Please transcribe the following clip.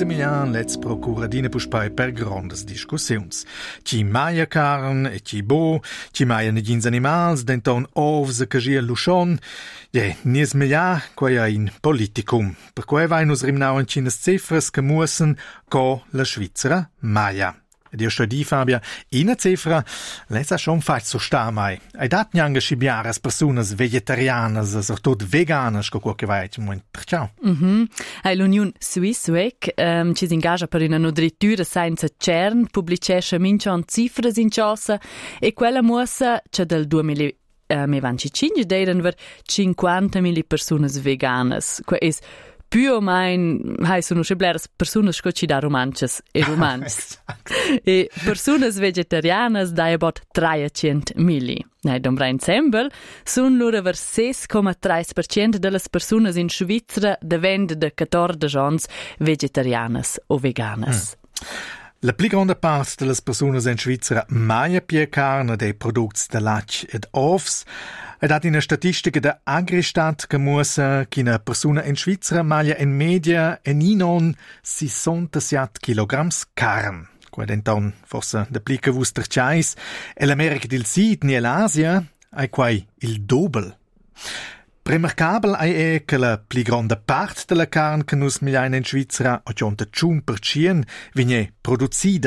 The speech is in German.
de Milan let's procura dina puspai per grandes discussiuns. Ci maia carn e ci bo, ci maia negins animals, denton ovs e cagia luschon, nies meja quaia in politicum. Per quai vai nus rimnau in cinas cifras che mussen co la Schweizera maia. Ed io sto di Fabia, in cifra, lei sa schon fать so sta mai. Ai dat nianga scibiaras personas vegetarianas, tot veganas, co quo che vai, ciao. Ai l'Union Suisse ci si ingaggia per una nodritura senza cern, pubblicesce mincion cifras in ciossa, e quella muossa c'è del 2025 d'eren ver 50.000 personas veganas. Que es più o meno sono scibleras personas che ci da romances e romans. E personas vegetarianas da about 300.000. Nei dombra ensemble sun lura ver 6,3% delle personas in Svizzera davent de 14 ans vegetarianas o veganas. La pli grande part delle personas in Svizzera maia pie carne dei prodotti de lac ed ovs. Ed hat in a statistica de Agristat che muossa che una persona in Svizzera maia in media e non 67 kilograms carne. Qua denton forse de pli che vuster chais e l'America del Sud ni l'Asia ai quai il doppel. Remarcabel è che la pli grande part della carne che nus migliain in Svizzera o giunta 1% viene producida